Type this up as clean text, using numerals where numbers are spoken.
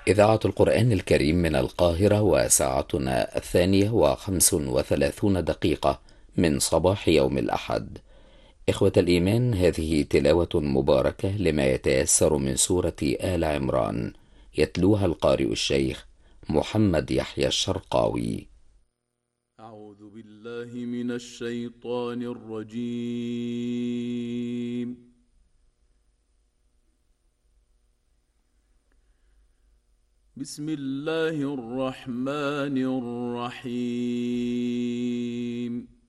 إذاعة القرآن الكريم من القاهرة، وساعتنا 2:35 من صباح يوم الأحد. إخوة الإيمان، هذه تلاوة مباركة لما يتيسر من سورة آل عمران، يتلوها القارئ الشيخ محمد يحيى الشرقاوي. أعوذ بالله من الشيطان الرجيم. بسم الله الرحمن الرحيم.